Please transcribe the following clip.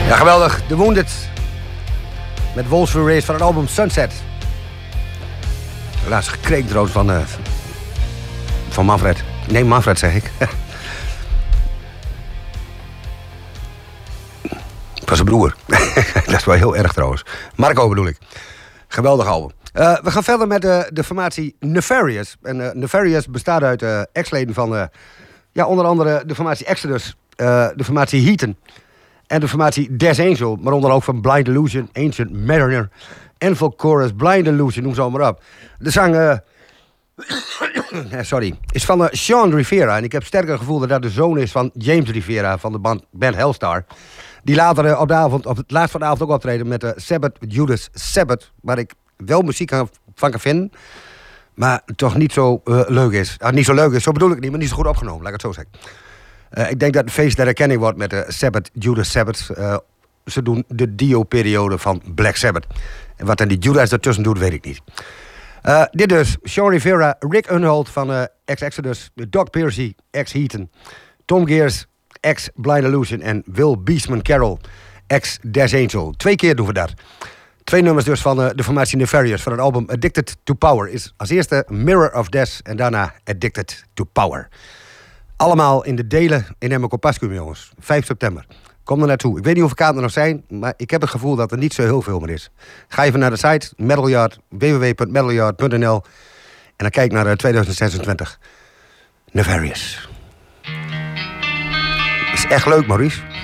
Ja, geweldig. The Wounded. Met Wolfsville Race van het album Sunset. Helaas gekreekt rood van Manfred. Nee, Manfred zeg ik. Van zijn broer. Dat is wel heel erg trouwens. Marco bedoel ik. Geweldig album. We gaan verder met de formatie Nefarious. En Nefarious bestaat uit ex-leden van onder andere de formatie Exodus, de formatie Heathen en de formatie Death Angel, maar onder ook van Blind Illusion, Ancient Mariner, Enfield Chorus, Blind Illusion, noem ze allemaal op. De zang is van Sean Rivera. En ik heb sterk het gevoel dat dat de zoon is van James Rivera van de band Hellstar. Die later op het laatst van de avond ook optreden met Sabbath, Judas Sabbath, waar ik wel muziek van kan vinden, maar toch niet zo leuk is. Niet zo leuk is, zo bedoel ik niet, maar niet zo goed opgenomen, laat ik het zo zeggen. Ik denk dat het feest der herkenning wordt met Sabbath, Judas Sabbath. Ze doen de Dio-periode van Black Sabbath. En wat dan die Judas daartussen doet, weet ik niet. Dit dus, Sean Rivera, Rick Unhold van ex-Exodus, Doc Piercy, ex-Heathen, Tom Gears, ex-Blind Illusion en Will Beastman Carroll, ex-Death Angel. 2 keer doen we dat. 2 nummers dus van de formatie Nefarious van het album Addicted to Power. Is als eerste Mirror of Death en daarna Addicted to Power. Allemaal in de delen in Emmeloord, jongens. 5 september. Kom er naartoe. Ik weet niet hoeveel kaarten er nog zijn, maar ik heb het gevoel dat er niet zo heel veel meer is. Ga even naar de site, Metalyard, www.metalyard.nl en dan kijk naar 2026. Nefarious. Is echt leuk, Maurice.